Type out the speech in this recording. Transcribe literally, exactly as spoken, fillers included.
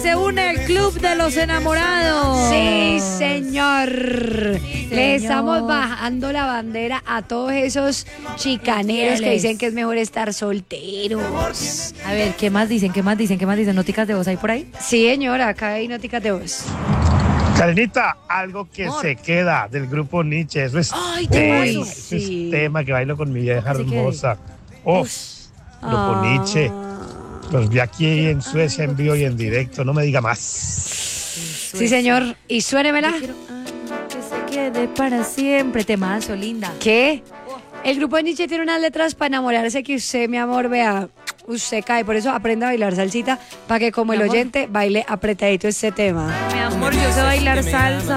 se une el Club de los Enamorados. Sí, señor. Sí, Le señor. estamos bajando la bandera a todos esos chicaneros que Infieles. dicen que es mejor estar solteros. A ver, ¿qué más dicen? ¿Qué más dicen? ¿Qué más dicen? ¿Noticas de voz ahí por ahí? Sí, señora, acá hay noticas de voz. Karenita, algo que Amor. se queda del grupo Nietzsche, eso es Ay, tema, temazo. eso Sí. es tema que bailo con mi vieja ¿Cómo que se hermosa. Uf, grupo Ah. Nietzsche, los vi aquí en Suecia en vivo y en directo, no me diga más. Sí, señor. Y suénemela. Yo quiero, ah, que se quede para siempre. Temazo, linda. ¿Qué? El grupo de Nietzsche tiene unas letras para enamorarse que usted, mi amor, vea, usted cae. Por eso aprenda a bailar salsita para que como Mi el amor. oyente baile apretadito este tema. Mi amor, yo sé bailar salsa.